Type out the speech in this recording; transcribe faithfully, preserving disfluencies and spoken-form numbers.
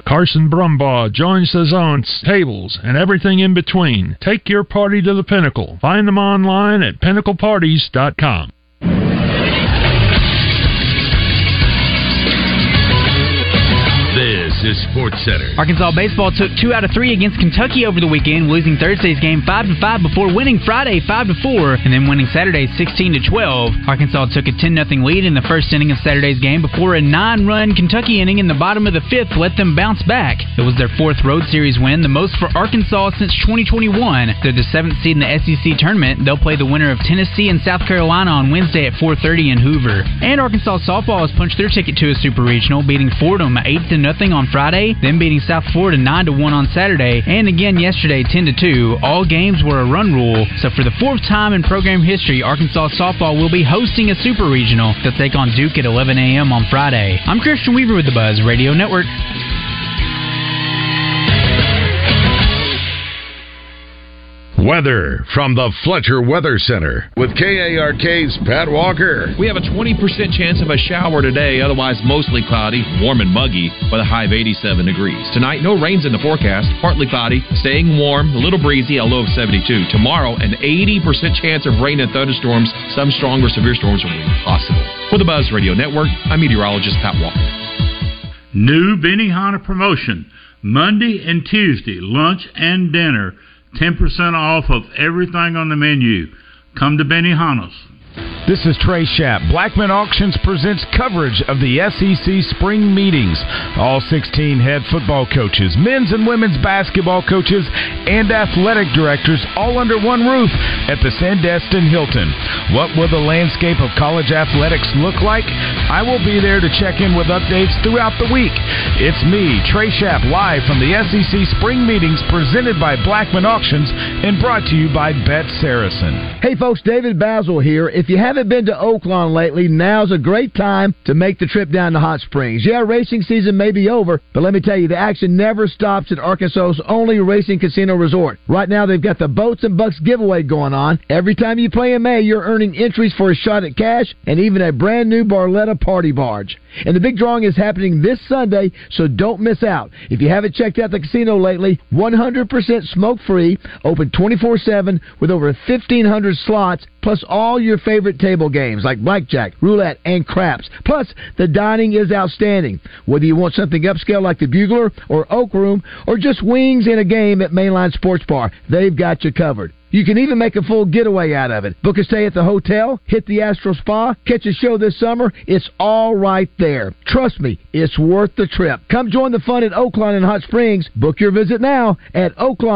Carson Brumbaugh joins the zones, tables, and everything in between. Take your party to the pinnacle. Find them online at pinnacle parties dot com. This is Sports Center. Arkansas baseball took two out of three against Kentucky over the weekend, losing Thursday's game five to five before winning Friday five to four, and then winning Saturday sixteen to twelve. Arkansas took a ten nothing lead in the first inning of Saturday's game before a nine-run Kentucky inning in the bottom of the fifth let them bounce back. It was their fourth road series win, the most for Arkansas since twenty twenty-one. They're the seventh seed in the S E C tournament. They'll play the winner of Tennessee and South Carolina on Wednesday at four thirty in Hoover. And Arkansas softball has punched their ticket to a super regional, beating Fordham eight to nothing on Friday, then beating South Florida nine to one on Saturday, and again yesterday ten to two. All games were a run rule, so for the fourth time in program history, Arkansas softball will be hosting a super regional. They'll take on Duke at eleven a.m. on Friday. I'm Christian Weaver with the Buzz Radio Network. Weather from the Fletcher Weather Center with K A R K's Pat Walker. We have a twenty percent chance of a shower today, otherwise mostly cloudy, warm and muggy, with a high of eighty-seven degrees. Tonight, no rains in the forecast, partly cloudy, staying warm, a little breezy, a low of seventy-two. Tomorrow, an eighty percent chance of rain and thunderstorms. Some strong or severe storms will be possible. For the Buzz Radio Network, I'm meteorologist Pat Walker. New Benihana promotion, Monday and Tuesday, lunch and dinner. ten percent off of everything on the menu. Come to Benihana's. This is Trey Schapp. Blackman Auctions presents coverage of the S E C spring meetings. All sixteen head football coaches, men's and women's basketball coaches, and athletic directors all under one roof at the Sandestin Hilton. What will the landscape of college athletics look like? I will be there to check in with updates throughout the week. It's me, Trey Schapp, live from the S E C spring meetings presented by Blackman Auctions and brought to you by Bet Saracen. Hey folks, David Basil here. If you haven't been to Oaklawn lately, now's a great time to make the trip down to Hot Springs. Yeah, racing season may be over, but let me tell you, the action never stops at Arkansas's only racing casino resort. Right now, they've got the Boats and Bucks giveaway going on. Every time you play in May, you're earning entries for a shot at cash and even a brand new Barletta party barge. And the big drawing is happening this Sunday, so don't miss out. If you haven't checked out the casino lately, one hundred percent smoke-free, open twenty-four seven with over fifteen hundred slots, plus all your favorite table games like blackjack, roulette, and craps. Plus, the dining is outstanding. Whether you want something upscale like the Bugler or Oak Room, or just wings and a game at Mainline Sports Bar, they've got you covered. You can even make a full getaway out of it. Book a stay at the hotel, hit the Astro Spa, catch a show this summer. It's all right there. Trust me, it's worth the trip. Come join the fun at Oaklawn and Hot Springs. Book your visit now at Oaklawn.